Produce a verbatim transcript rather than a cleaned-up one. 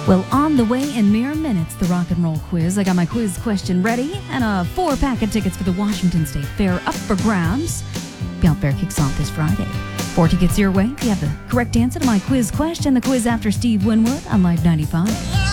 Well, on the way in mere minutes, the rock and roll quiz. I got my quiz question ready and a four pack of tickets for the Washington State Fair up for grabs. Beyond Fair kicks off this Friday. Four tickets your way if you have the correct answer to my quiz question. The quiz after Steve Winwood on Live ninety-five.